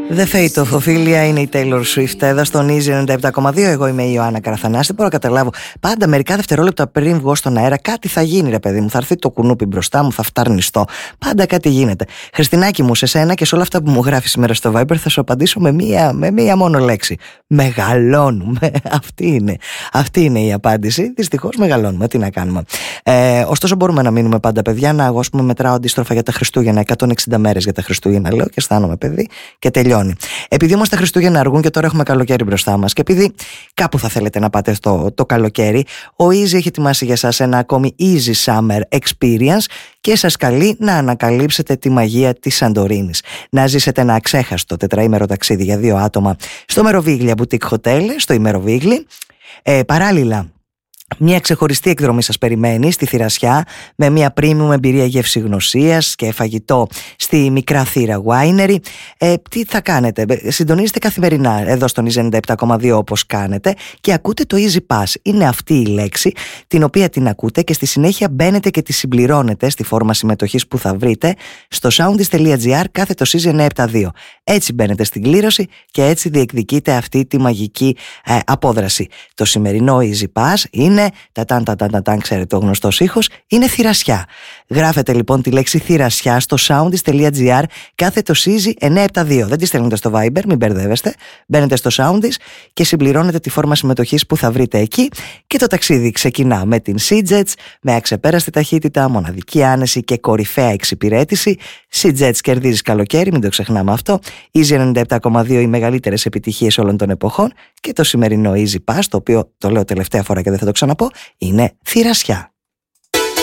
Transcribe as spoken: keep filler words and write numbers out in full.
The Fate of Ophelia είναι η Taylor Swift εδώ στον Easy ενενήντα επτά κόμμα δύο. Εγώ είμαι η Ιωάννα Καραθανάση. Δεν μπορώ να καταλάβω. Πάντα μερικά δευτερόλεπτα πριν βγω στον αέρα, κάτι θα γίνει, ρε παιδί μου. Θα έρθει το κουνούπι μπροστά μου, θα φταρνιστώ. Πάντα κάτι γίνεται. Χριστινάκη μου, σε σένα και σε όλα αυτά που μου γράφει σήμερα στο Viber, θα σου απαντήσω με μία, με μία μόνο λέξη. Μεγαλώνουμε. Αυτή είναι. Αυτή είναι η απάντηση. Δυστυχώς μεγαλώνουμε. Τι να κάνουμε. Ε, ωστόσο, μπορούμε να μείνουμε πάντα παιδιά. Να εγώ, α πούμε, μετράω αντίστροφα για τα Χριστούγεννα. εκατόν εξήντα μέρες για τα Χριστούγεννα, λέω, και αισθάνομαι παιδί και τελειώνει. Επειδή όμως τα Χριστούγεννα αργούν και τώρα έχουμε καλοκαίρι μπροστά μας, και επειδή κάπου θα θέλετε να πάτε στο, το καλοκαίρι, ο Easy έχει ετοιμάσει για σας ένα ακόμη Easy Summer Experience και σας καλεί να ανακαλύψετε τη μαγεία της Σαντορίνης. Να ζήσετε ένα αξέχαστο τετραήμερο ταξίδι για δύο άτομα στο Meroviglia Boutique Hotel, στο Meroviglia. Ε, παράλληλα, μια ξεχωριστή εκδρομή σας περιμένει στη Θηρασιά με μια premium εμπειρία γευσηγνωσίας και φαγητό στη Μικρά Θήρα Winery. Ε, τι θα κάνετε? Συντονίζετε καθημερινά εδώ στον Easy ενενήντα επτά κόμμα δύο όπως κάνετε και ακούτε το Easy Pass. Είναι αυτή η λέξη την οποία την ακούτε και στη συνέχεια μπαίνετε και τη συμπληρώνετε στη φόρμα συμμετοχής που θα βρείτε στο soundis.gr κάθετος Easy εννιακόσια εβδομήντα δύο. Έτσι μπαίνετε στην κλήρωση και έτσι διεκδικείτε αυτή τη μαγική ε, απόδραση. Το σημερινό Easy Pass είναι τα ταν τα ταν τα ταν, ξέρετε ο γνωστός ήχος, είναι θηρασιά. Γράφετε λοιπόν τη λέξη θηρασιά στο soundis.gr κάθετος Easy εννιακόσια εβδομήντα δύο. Δεν τη στέλνετε στο Viber, μην μπερδεύεστε. Μπαίνετε στο Soundis και συμπληρώνετε τη φόρμα συμμετοχής που θα βρείτε εκεί και το ταξίδι ξεκινά με την SeaJets, με αξεπέραστη ταχύτητα, μοναδική άνεση και κορυφαία εξυπηρέτηση. SeaJets κερδίζεις καλοκαίρι, μην το ξεχνάμε αυτό. Easy ενενήντα επτά κόμμα δύο, οι μεγαλύτερες επιτυχίες όλων των εποχών, και το σημερινό Easy Pass, το οποίο το λέω τελευταία φορά και δεν θα το ξαναπώ, είναι θηρασιά.